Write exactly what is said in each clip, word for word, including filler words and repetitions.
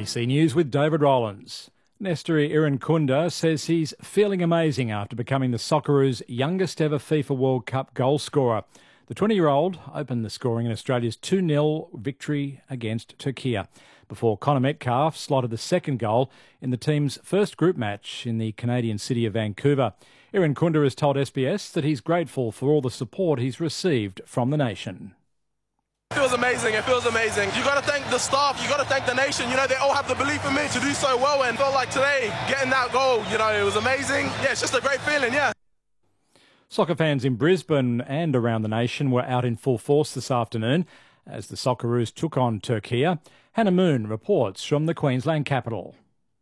A B C News with David Rollins. Nesteri Irankunda says he's feeling amazing after becoming the Socceroos' youngest ever FIFA World Cup goal scorer. The twenty-year-old opened the scoring in Australia's two nil victory against Turkey before Connor Metcalfe slotted the second goal in the team's first group match in the Canadian city of Vancouver. Irankunda has told S B S that he's grateful for all the support he's received from the nation. It feels amazing, it feels amazing. You got to thank the staff, you got to thank the nation. You know, they all have the belief in me to do so well, and felt like today, getting that goal, you know, it was amazing. Yeah, it's just a great feeling, yeah. Soccer fans in Brisbane and around the nation were out in full force this afternoon as the Socceroos took on Turkey. Hannah Moon reports from the Queensland capital.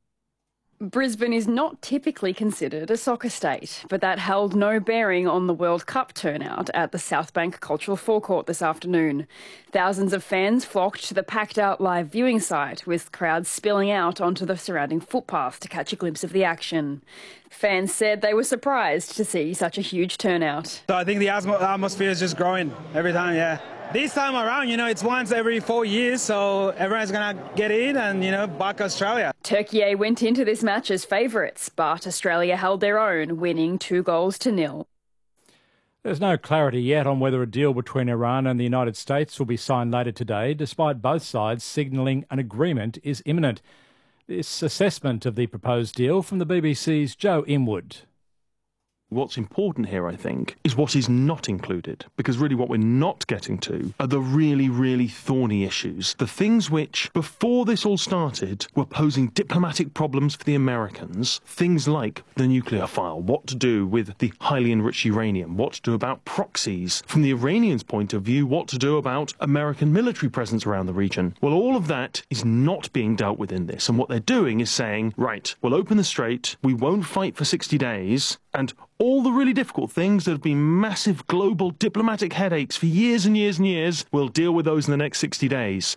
Brisbane is not typically considered a soccer state, but that held no bearing on the World Cup turnout at the South Bank Cultural Forecourt this afternoon. Thousands of fans flocked to the packed-out live viewing site, with crowds spilling out onto the surrounding footpath to catch a glimpse of the action. Fans said they were surprised to see such a huge turnout. So I think the atmosphere is just growing every time, yeah. This time around, you know, it's once every four years, so everyone's going to get in and, you know, back Australia. Turkey went into this match as favourites, but Australia held their own, winning two goals to nil. There's no clarity yet on whether a deal between Iran and the United States will be signed later today, despite both sides signalling an agreement is imminent. This assessment of the proposed deal from the B B C's Joe Inwood. What's important here, I think, is what is not included, because really what we're not getting to are the really, really thorny issues, the things which, before this all started, were posing diplomatic problems for the Americans, things like the nuclear file, what to do with the highly enriched uranium, what to do about proxies, from the Iranians' point of view, what to do about American military presence around the region. Well, all of that is not being dealt with in this, and what they're doing is saying, right, we'll open the strait, we won't fight for sixty days, and all the really difficult things that have been massive global diplomatic headaches for years and years and years, we'll deal with those in the next sixty days.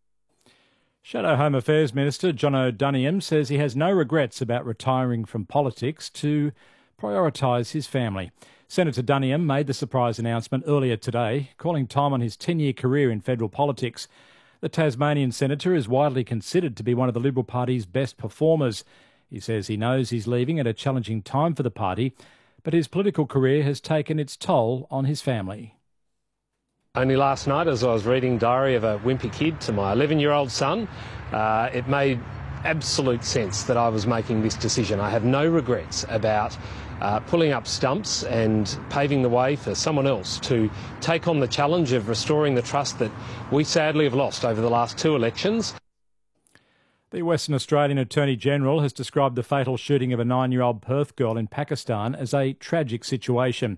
Shadow Home Affairs Minister John O'Donoghue says he has no regrets about retiring from politics to prioritise his family. Senator Donoghue made the surprise announcement earlier today, calling time on his ten-year career in federal politics. The Tasmanian senator is widely considered to be one of the Liberal Party's best performers. He says he knows he's leaving at a challenging time for the party, but his political career has taken its toll on his family. Only last night, as I was reading Diary of a Wimpy Kid to my eleven-year-old son, uh, it made absolute sense that I was making this decision. I have no regrets about uh, pulling up stumps and paving the way for someone else to take on the challenge of restoring the trust that we sadly have lost over the last two elections. The Western Australian Attorney-General has described the fatal shooting of a nine-year-old Perth girl in Pakistan as a tragic situation.